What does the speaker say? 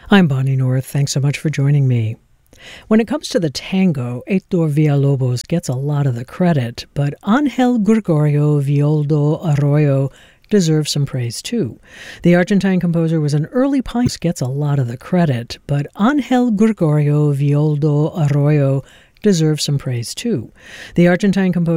I'm Bonnie North. Thanks so much for joining me. When it comes to the tango, Heitor Villalobos gets a lot of the credit, but Angel Gregorio Villoldo Arroyo deserves some praise too. The Argentine composer was an early pioneer. Gets a lot of the credit, but Angel Gregorio Villoldo Arroyo deserves some praise too. The Argentine composer